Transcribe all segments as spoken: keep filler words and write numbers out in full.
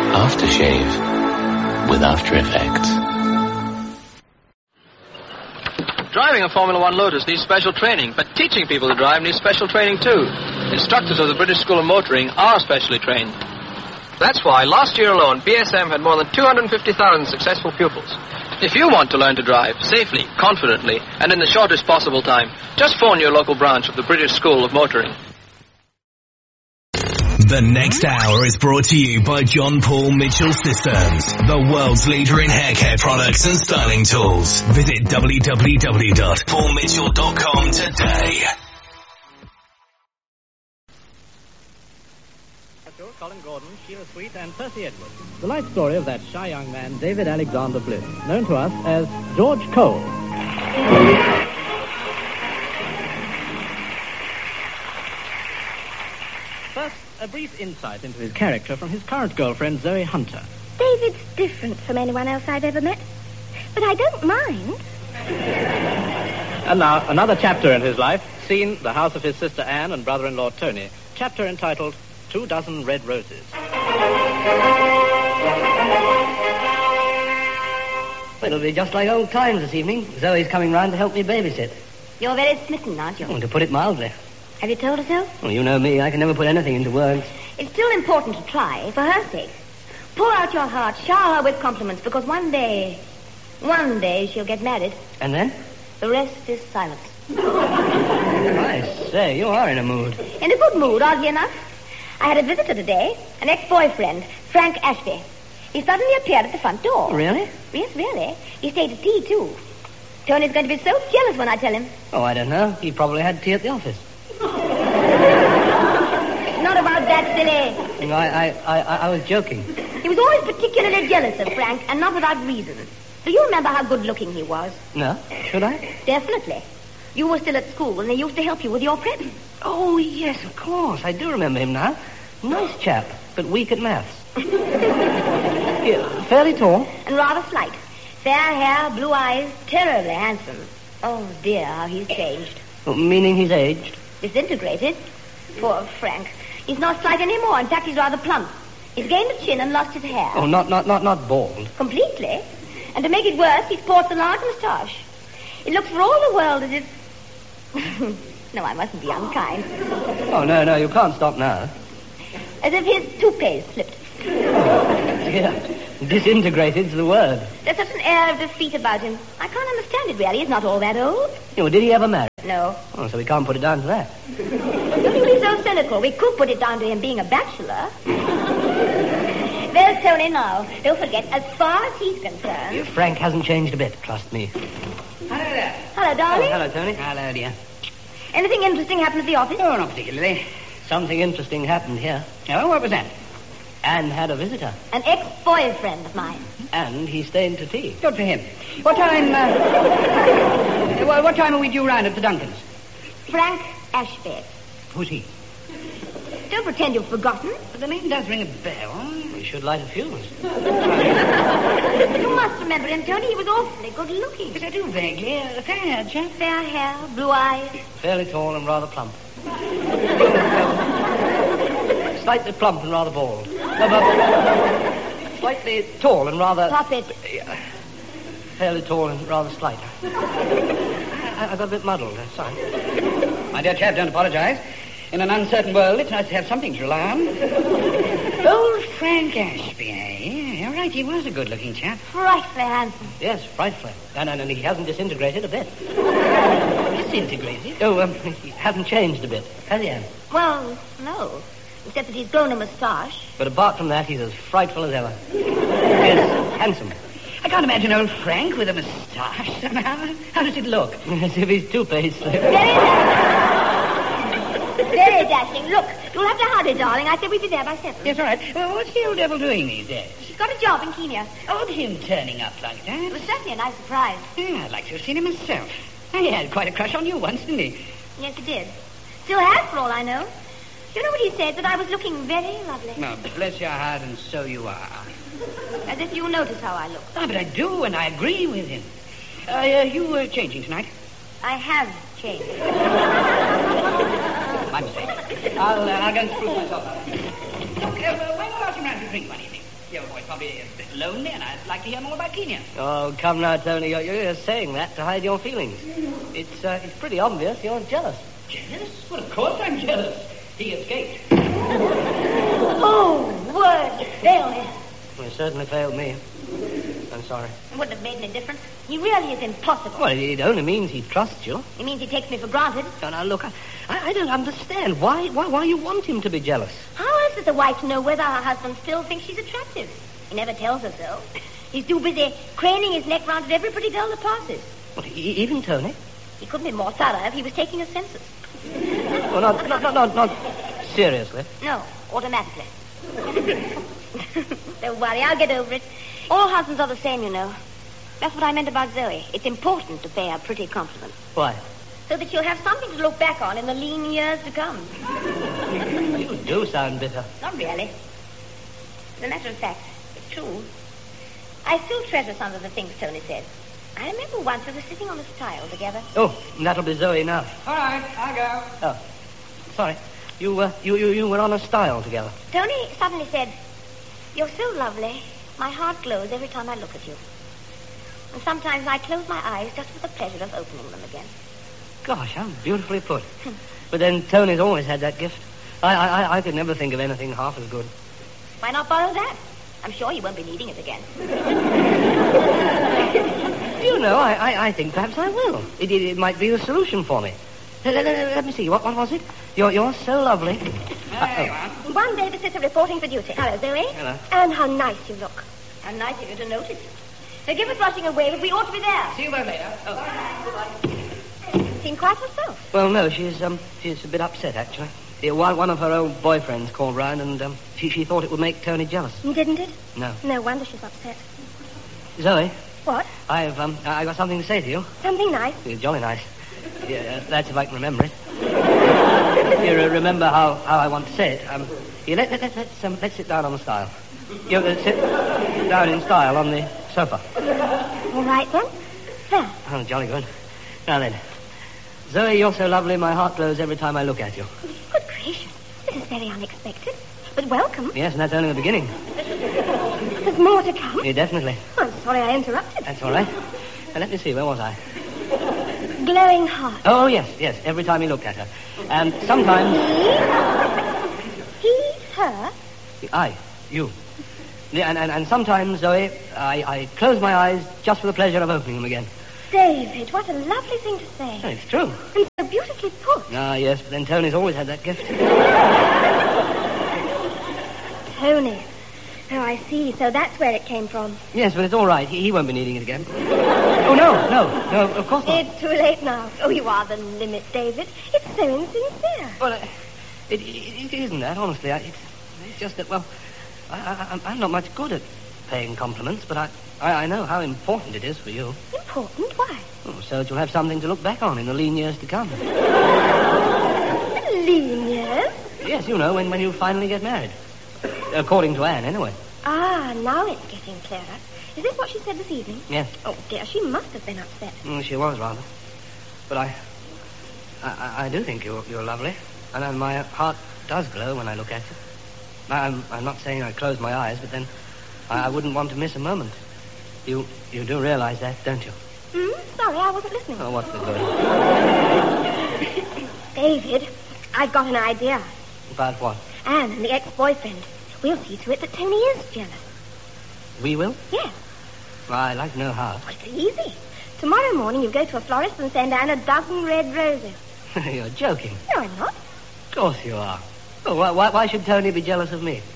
Aftershave with After Effects. Driving a Formula One Lotus needs special training, but teaching people to drive needs special training too. Instructors of the British School of Motoring are specially trained. That's why last year alone, B S M had more than two hundred fifty thousand successful pupils. If you want to learn to drive safely, confidently, and in the shortest possible time, just phone your local branch of the British School of Motoring. The next hour is brought to you by John Paul Mitchell Systems, the world's leader in hair care products and styling tools. Visit w w w dot paul mitchell dot com today. Colin Gordon, Sheila Sweet, and Percy Edwards. The life story of that shy young man, David Alexander Bliss, known to us as George Cole. First, a brief insight into his character from his current girlfriend, Zoe Hunter. David's different from anyone else I've ever met, but I don't mind. And now, another chapter in his life, scene, the house of his sister Anne and brother-in-law Tony. Chapter entitled Two Dozen Red Roses. It'll be just like old times this evening. Zoe's coming round to help me babysit. You're very smitten, aren't you? Oh, to put it mildly. Have you told her so? Well, you know me. I can never put anything into words. It's still important to try, for her sake. Pour out your heart, shower her with compliments, because one day, one day she'll get married. And then? The rest is silence. I say, you are in a mood. In a good mood, oddly enough. I had a visitor today, an ex-boyfriend, Frank Ashby. He suddenly appeared at the front door. Really? Yes, really. He stayed to tea, too. Tony's going to be so jealous when I tell him. Oh, I don't know. He probably had tea at the office. Not about that, silly. No, I, I, I, I was joking. He was always particularly jealous of Frank, and not without reason. Do you remember how good-looking he was? No. Should I? Definitely. You were still at school, and he used to help you with your prep. Oh, yes, of course. I do remember him now. Nice chap, but weak at maths. Yeah, fairly tall. And rather slight. Fair hair, blue eyes, terribly handsome. Oh, dear, how he's changed. Well, meaning he's aged? Disintegrated. Poor Frank. He's not slight anymore. In fact, he's rather plump. He's gained a chin and lost his hair. Oh, not not not not bald. Completely. And to make it worse, he sports a large moustache. It looks for all the world as if... No, I mustn't be unkind. Oh, no, no, you can't stop now. As if his toupee slipped. Yeah, disintegrated's the word. There's such an air of defeat about him. I can't understand it, really. He's not all that old. Yeah, well, did he ever marry? No. Oh, so we can't put it down to that. Don't you be so cynical. We could put it down to him being a bachelor. There's Tony now. Don't forget, as far as he's concerned... Yeah, Frank hasn't changed a bit, trust me. Hello there. Hello, darling. Oh, hello, Tony. Hello, dear. Anything interesting happened at the office? Oh, not particularly. Something interesting happened here. Oh, what was that? Anne had a visitor. An ex-boyfriend of mine. And he stayed to tea. Good for him. What time, uh... well, what time are we due round at the Duncans? Frank Ashby. Who's he? Don't pretend you've forgotten. The name does ring a bell. We should light a fuse. You must remember him, Tony. He was awfully good-looking. Yes, I do vaguely. Uh, fair chap. Fair hair, blue eyes. Fairly tall and rather plump. Slightly plump and rather bald. No, but slightly tall and rather... Stop it. Fairly tall and rather slight. I, I got a bit muddled, uh, sorry. My dear chap, don't apologize. In an uncertain world, it's nice to have something to rely on. Old Frank Ashby, eh? Yeah, you're right, he was a good-looking chap. Frightfully handsome. Yes, frightfully. And, and, and he hasn't disintegrated a bit. Disintegrated? Oh, um, he hasn't changed a bit, has he, Anne? Well, no. Except that he's grown a moustache. But apart from that, he's as frightful as ever. Yes, handsome. I can't imagine old Frank with a moustache somehow. How does it look? As if his toupee slipped. Very dashing. Very dashing. Look, you'll have to hurry, darling. I said we'd be there by seven. Yes, all right. Well, what's the old devil doing these days? He's got a job in Kenya. Oh, him turning up like that? It was certainly a nice surprise. Yeah, I'd like to have seen him myself. He had quite a crush on you once, didn't he? Yes, he did. Still has, for all I know. You know what he said? That I was looking very lovely. No, bless your heart, and so you are. As if you notice how I look. Ah, but I do, and I agree with him. Uh, uh, you uh, changing tonight? I have changed. My mistake. I'll, uh, I'll go and spruce myself up. Look, uh, when will I ask you round to drink one evening? Yeah, well, boy, probably a bit lonely, and I'd like to hear more about Kenya. Oh, come now, Tony. You're, you're saying that to hide your feelings. It's uh, it's pretty obvious you're jealous. Jealous? Well, of course I'm jealous. He escaped. Oh, word. Failed him. Well, it certainly failed me. I'm sorry. It wouldn't have made any difference. He really is impossible. Well, it only means he trusts you. It means he takes me for granted. No, now, look, I, I don't understand. Why, why, why you want him to be jealous? How else is a wife to know whether her husband still thinks she's attractive? He never tells her so. He's too busy craning his neck round at every pretty girl that passes. What, e- even Tony? He couldn't be more thorough if he was taking a census. Well, not, not, not, not, not seriously. No, automatically. Don't worry, I'll get over it. All husbands are the same, you know. That's what I meant about Zoe. It's important to pay her pretty compliments. Why? So that she'll have something to look back on in the lean years to come. You do sound bitter. Not really. As a matter of fact, it's true. I still treasure some of the things Tony said. I remember once we were sitting on a stile together. Oh, that'll be Zoe now. All right, I'll go. Oh, sorry. You, uh, you, you, you were on a stile together. Tony suddenly said, "You're so lovely. My heart glows every time I look at you. And sometimes I close my eyes just for the pleasure of opening them again." Gosh, how beautifully put. But then Tony's always had that gift. I, I, I could never think of anything half as good. Why not borrow that? I'm sure you won't be needing it again. You know, I, I, I think perhaps I will. It, it, it might be the solution for me. Let, let, let, let me see. What, what was it? You're, you're so lovely. There you are. One babysitter reporting for duty. Hello, Zoe. Hello. And how nice you look. How nice of you to notice. So give us rushing away, but we ought to be there. See you both later. Oh. Seem quite herself. Well, no, she's um, she's a bit upset, actually. Yeah, one, one of her old boyfriends called round, and um, she, she thought it would make Tony jealous. Didn't it? No. No wonder she's upset. Zoe, What? I've um, I got something to say to you. Something nice. It's jolly nice. Yeah, that's if I can remember it. You uh, remember how, how I want to say it. Um, yeah, let, let, let, let's, um, let's sit down on the stile. You uh, sit down in style on the sofa. All right, then. There. Oh, jolly good. Now then. Zoe, you're so lovely, my heart glows every time I look at you. Good gracious. This is very unexpected. But welcome. Yes, and that's only the beginning. There's more to come. Yeah, definitely. I'm sorry I interrupted. That's all right. Now, let me see, where was I? Glowing heart. Oh, yes, yes, every time you look at her. And sometimes... He? He, her? I, you. Yeah, and, and, and sometimes, Zoe, I, I close my eyes just for the pleasure of opening them again. David, what a lovely thing to say. Oh, it's true. And so beautifully put. Ah, yes, but then Tony's always had that gift. Tony. Oh, I see. So that's where it came from. Yes, but it's all right. He, he won't be needing it again. Oh, no, no, no, of course not. It's too late now. Oh, you are the limit, David. It's so insincere. Well, uh, it, it, it isn't that, honestly. I, it's, it's just that, well, I, I, I'm not much good at paying compliments, but I, I, I know how important it is for you. Important? Why? Oh, so that you'll have something to look back on in the lean years to come. Lean years? Yes, you know, when, when you finally get married. According to Anne, anyway. Ah, now it's getting clearer. Is this what she said this evening? Yes. Oh, dear, she must have been upset. Mm, she was, rather. But I... I, I do think you're, you're lovely. And, and my heart does glow when I look at you. I'm, I'm not saying I close my eyes, but then I, I wouldn't want to miss a moment. You you do realize that, don't you? Hmm? Sorry, I wasn't listening. Oh, what's the good? David, I've got an idea. About what? Anne and the ex-boyfriend. We'll see to it that Tony is jealous. We will? Yes. Well, I'd like to know how. Well, it's easy. Tomorrow morning you go to a florist and send Anne a dozen red roses. You're joking. No, I'm not. Of course you are. Oh, why, why, why should Tony be jealous of me?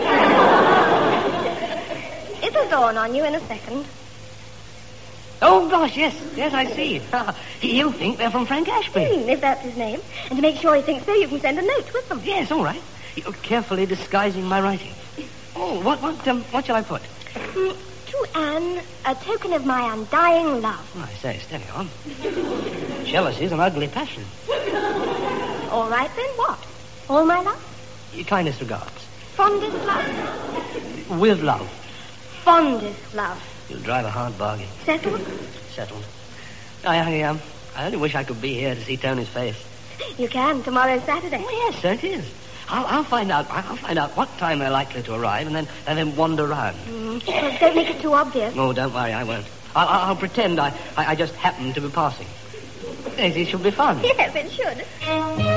It'll dawn on you in a second. Oh, gosh, yes. Yes, I see. He'll think they're from Frank Ashby. Hmm, if that's his name. And to make sure he thinks so, you can send a note with them. Yes, all right. You're carefully disguising my writing. Oh, what what um, what shall I put? Mm, to Anne, a token of my undying love. Oh, I say, steady on. Jealousy's an ugly passion. All right, then, what? All my love? Your kindest regards. Fondest love? With love. Fondest love. You'll drive a hard bargain. Settled? Settled. I, I, um, I only wish I could be here to see Tony's face. You can. Tomorrow's Saturday. Oh, yes, so it is. I'll, I'll find out. I'll find out what time they're likely to arrive, and then and then wander round. Mm. Well, don't make it too obvious. No, don't worry, I won't. I'll, I'll, I'll pretend I, I, I just happened to be passing. Daisy, it should be fun. Yes, it should.